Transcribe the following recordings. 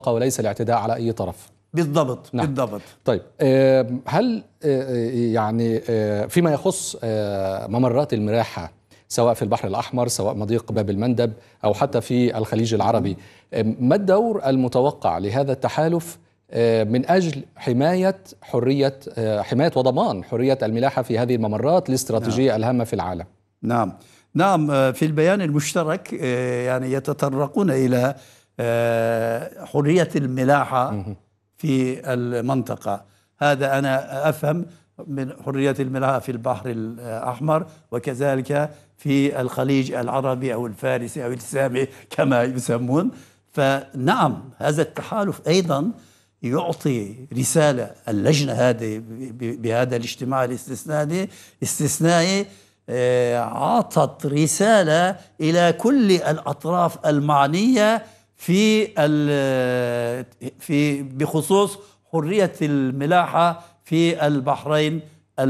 وليس الاعتداء على أي طرف. بالضبط. نعم. بالضبط. طيب، هل يعني فيما يخص ممرات الملاحة سواء في البحر الأحمر، سواء مضيق باب المندب، أو حتى في الخليج العربي، ما الدور المتوقع لهذا التحالف من أجل حماية وضمان حرية الملاحة في هذه الممرات الاستراتيجية الهامة في العالم؟ نعم، في البيان المشترك يعني يتطرقون إلى حرية الملاحة في المنطقة. هذا أنا أفهم من حرية الملاحة في البحر الأحمر، وكذلك في الخليج العربي أو الفارسي أو السامي كما يسمون. فنعم، هذا التحالف أيضا يعطي رسالة. اللجنة هذه بهذا الاجتماع الاستثنائي عطت رسالة إلى كل الأطراف المعنية في بخصوص حرية الملاحة في البحرين،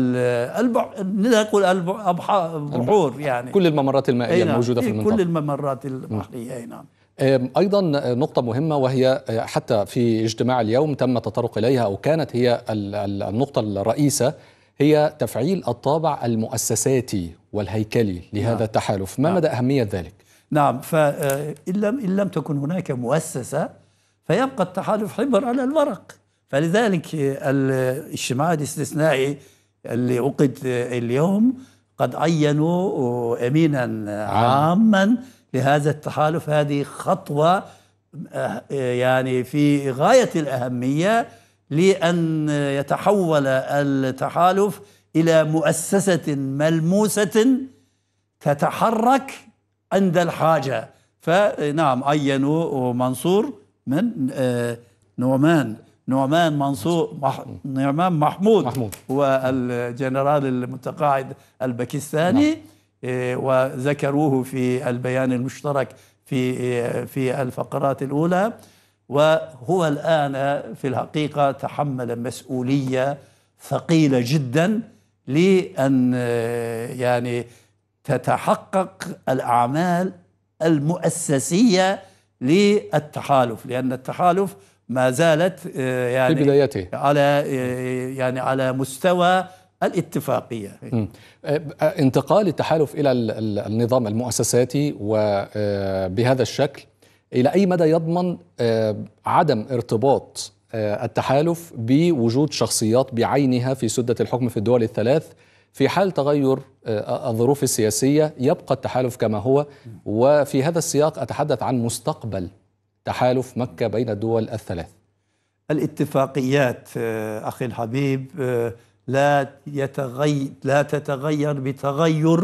نقول البحور، يعني كل الممرات المائية الموجودة في المنطقة، كل الممرات البحرية. نعم. أيضا نقطة مهمة، وهي حتى في اجتماع اليوم تم التطرق إليها، أو كانت هي النقطة الرئيسة، هي تفعيل الطابع المؤسساتي والهيكلي لهذا التحالف. ما مدى أهمية ذلك؟ نعم، إن لم تكن هناك مؤسسة فيبقى التحالف حبر على الورق. فلذلك الاجتماع الاستثنائي اللي عقد اليوم قد عينوا أمينا عاما لهذا التحالف. هذه خطوة يعني في غاية الأهمية لأن يتحول التحالف إلى مؤسسة ملموسة تتحرك عند الحاجة. فنعم، عينوا منصور من نعمان محمود هو الجنرال المتقاعد الباكستاني. وذكروه في البيان المشترك في الفقرات الأولى. وهو الآن في الحقيقة تحمل مسؤولية ثقيلة جدا لأن يعني تتحقق الأعمال المؤسسية للتحالف، لأن التحالف ما زالت يعني في بدايته على مستوى الاتفاقية. انتقال التحالف إلى النظام المؤسساتي وبهذا الشكل، إلى أي مدى يضمن عدم ارتباط التحالف بوجود شخصيات بعينها في سدة الحكم في الدول الثلاث؟ في حال تغير الظروف السياسية يبقى التحالف كما هو. وفي هذا السياق أتحدث عن مستقبل تحالف مكة بين الدول الثلاث. الاتفاقيات أخي الحبيب لا تتغير بتغير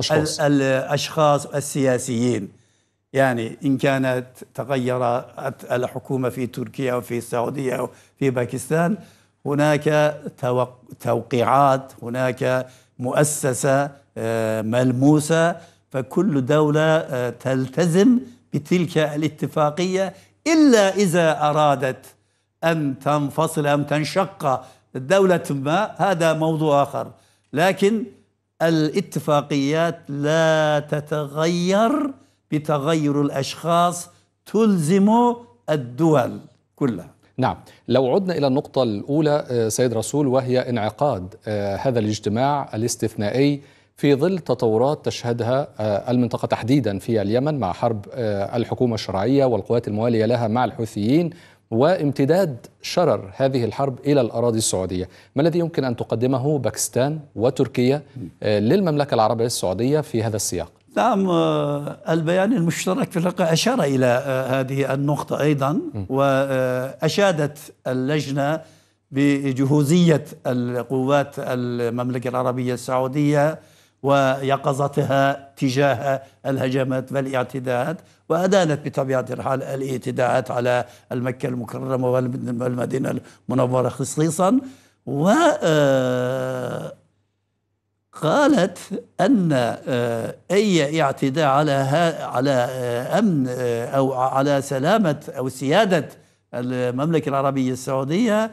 الأشخاص السياسيين. يعني إن كانت تغيرت الحكومة في تركيا وفي السعودية أو في باكستان، هناك توقيعات، هناك مؤسسة ملموسة، فكل دولة تلتزم بتلك الاتفاقية، إلا إذا أرادت أن تنفصل أم تنشق دولة ما، هذا موضوع آخر. لكن الاتفاقيات لا تتغير بتغير الأشخاص، تلزم الدول كلها. نعم. لو عدنا إلى النقطة الأولى سيد رسول، وهي انعقاد هذا الاجتماع الاستثنائي في ظل تطورات تشهدها المنطقة تحديدا في اليمن مع حرب الحكومة الشرعية والقوات الموالية لها مع الحوثيين، وامتداد شرر هذه الحرب إلى الأراضي السعودية. ما الذي يمكن أن تقدمه باكستان وتركيا للمملكة العربية السعودية في هذا السياق؟ نعم، البيان المشترك في الحقيقة أشار إلى هذه النقطة أيضا، وأشادت اللجنة بجهوزية القوات المملكة العربية السعودية ويقظتها تجاه الهجمات والاعتداءات، وأدانت بطبيعة الحال الاعتداءات على المكة المكرمة والمدينة المنورة خصيصا. قالت أن أي اعتداء على أمن أو على سلامة أو سيادة المملكة العربية السعودية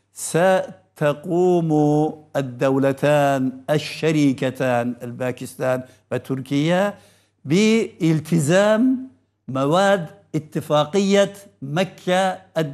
ستقوم الدولتان الشريكتان الباكستان وتركيا بالتزام مواد اتفاقية مكة